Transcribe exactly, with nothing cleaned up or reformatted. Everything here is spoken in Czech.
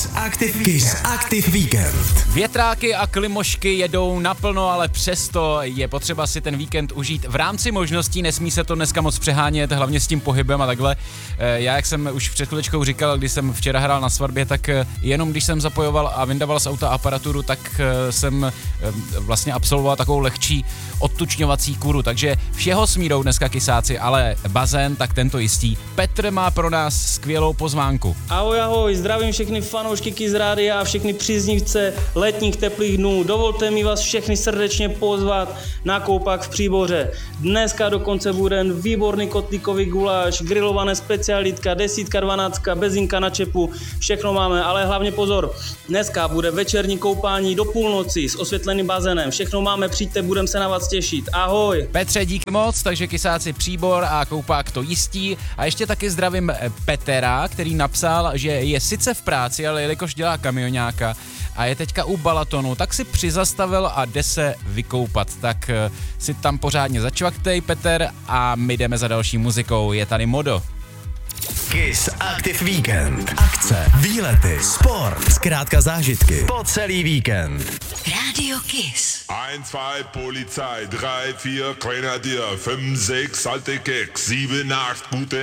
Kiss Active, Kiss Active Víkend. Větráky a klimošky jedou naplno, ale přesto je potřeba si ten víkend užít v rámci možností, nesmí se to dneska moc přehánět, hlavně s tím pohybem a takhle. Já, jak jsem už před chviličkou říkal, když jsem včera hrál na svatbě, tak jenom když jsem zapojoval a vyndaval z auta aparaturu, tak jsem vlastně absolvoval takovou lehčí odtučňovací kuru, takže všeho smírou dneska kysáci, ale bazén, tak tento jistí. Petr má pro nás skvělou pozvánku. Ahoj, ahoj, zdravím všechny fanoušky Kiss Rádia a všechny příznivce letních teplých dnů. Dovolte mi vás všechny srdečně pozvat na Koupak v Příboře. Dneska dokonce bude výborný kotlíkový guláš, grilované specialitka, desítka, dvanáctka, bezinka na čepu, všechno máme, ale hlavně pozor, dneska bude večerní koupání do půlnoci s osvětleným bazénem, všechno máme, přijďte, budeme se na vás těšit. Ahoj. Petře, díky moc, takže kysáci Příbor a Koupák to jistí. A ještě taky zdravím Petra, který napsal, že je sice v práci, ale jelikož dělá kamionáka a je teďka u Balatonu, tak si přizastavil a jde se vykoupat. Tak si tam pořádně začvaktej, Petr, a my jdeme za další muzikou. Je tady Modo. Kiss Active Víkend. Akce, výlety, sport, zkrátka zážitky po celý víkend. Radio Kiss. eins, zwei, Polizei, drei, vier, Grenadier, fünf, sechs, alte Keks, sieben, acht, gute